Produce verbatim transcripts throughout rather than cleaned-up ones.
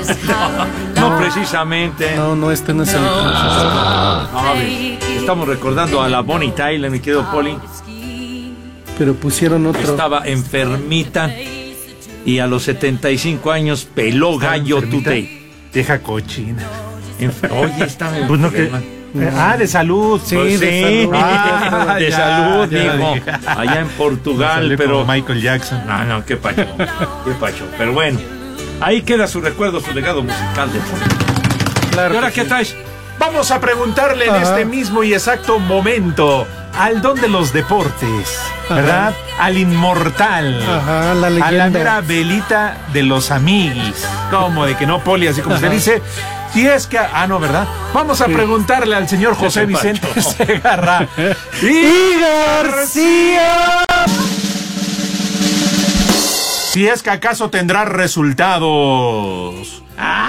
No, no precisamente. No, no, este no es el. No, a ver, estamos recordando a la Bonnie Tyler, mi querido Poli. Pero pusieron otro. Estaba enfermita y a los setenta y cinco años peló gallo today. Deja cochina. Enfer Oye, estaba enferma. Pues no que... Ah, de salud. Sí, Pues de sí, salud. ah, de ya, salud, ya dijo. dije. Allá en Portugal, pero como Michael Jackson. No, no, qué pacho, qué pacho. Pero bueno, ahí queda su recuerdo, su legado musical de Poli. Claro ¿Y ahora que qué sí. traes? Vamos a preguntarle en Ajá. este mismo y exacto momento al don de los deportes, ¿verdad? Ajá. Al inmortal. Ajá, la leyenda. A la mera velita de los amiguis. Como de que no, Poli, así como Ajá. se dice. Si es que... Ah, no, ¿verdad? Vamos a Sí. preguntarle al señor José Qué Vicente pacho. Segarra. ¡Y García! Si es que acaso tendrá resultados. ¡Ah!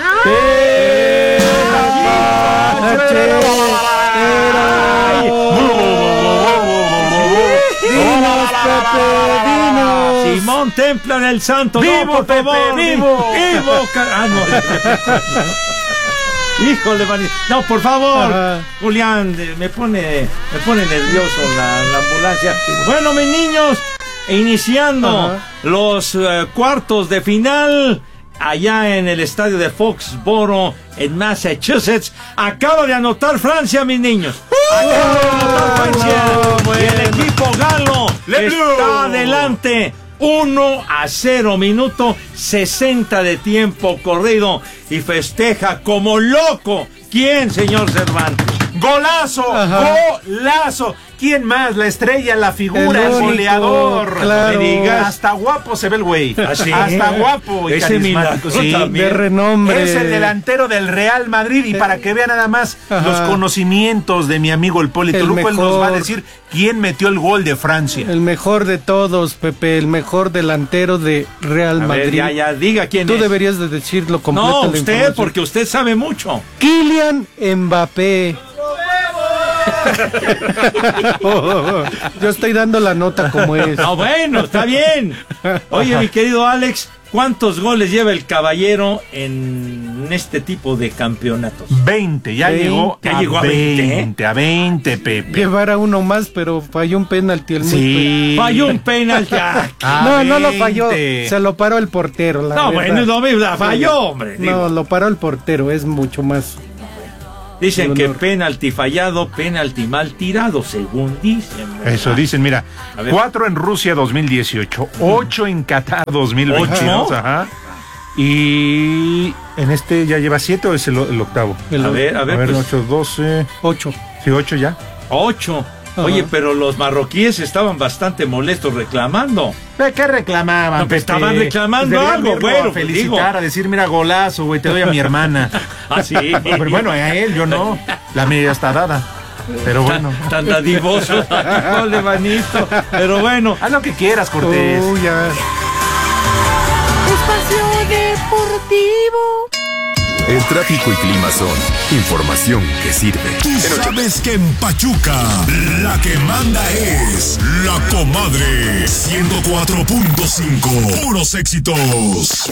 ¡Dinos, Pepe, dinos! Simón Templar el Santo. ¡Vivo, no, por Pepe, favor, vivo! ¡Vivo! Ah, no. Híjole, Mani. No, por favor, Ajá. Julián, de- me pone, me pone nervioso la, la ambulancia. Bueno, mis niños, iniciando Ajá. los eh, cuartos de final allá en el estadio de Foxboro, en Massachusetts, acaba de anotar Francia, mis niños. Acaba de anotar Francia. no, Y el bueno. equipo galo Le Bleu. está adelante. uno a cero, minuto sesenta de tiempo corrido y festeja como loco. ¿Quién, señor Cervantes? ¡Golazo! Ajá. ¡Golazo! ¿Quién más? La estrella, la figura, El el, único, goleador. claro. Me digas. Hasta guapo se ve el güey. ¿Ah, sí? Hasta guapo y Ese carismático. milagro Sí. también. De renombre. Es el delantero del Real Madrid. Y para que vea nada más Ajá. los conocimientos de mi amigo el Poli El Toluco, él nos va a mejor. decir quién metió el gol de Francia. El mejor de todos, Pepe, el mejor delantero de Real A Madrid. ver, ya, ya, diga quién Tú es. deberías de decirlo completo. No, la usted, información. porque usted sabe mucho. Kylian Mbappé. Yo estoy dando la nota como es. No, bueno, está bien. Oye, mi querido Alex, ¿cuántos goles lleva el caballero en este tipo de campeonatos? veinte, ya veinte. llegó Ya a llegó a veinte, veinte, a veinte, Pepe. Llevara uno más, pero falló un penalti. El Sí. Falló un penalti. Ah, A No, no lo veinte. falló. Se lo paró el portero. La no, verdad. bueno, no me la falló, hombre. No, digo. lo paró el portero. Es mucho más. Dicen el que honor. penalti fallado, penalti mal tirado, según dicen. ¿verdad? Eso dicen, mira, A ver. cuatro en Rusia dos mil dieciocho, ocho en Qatar dos mil veintidós, ¿Ocho? ajá. Y en este ya lleva siete o es el, el octavo. El A ver, a ver, A ver, pues, ocho, doce, ocho. sí, ocho ya. ocho. Ajá. Oye, pero los marroquíes estaban bastante molestos reclamando. ¿De qué reclamaban? No, pues, Pepe? estaban reclamando Deberían algo, irlo bueno, a felicitar, digo. a decir, mira, golazo, güey, te doy a mi hermana. Ah, sí. Pero bueno, a él, yo no. La mía ya está dada. Pero bueno. Tan, tan dadivoso. No, de manito. Pero bueno. Haz lo que quieras, Cortés. Uy, ya. Espacio Deportivo. El tráfico y clima son información que sirve. Tú sabes que en Pachuca la que manda es la comadre. ciento cuatro punto cinco. Puros éxitos.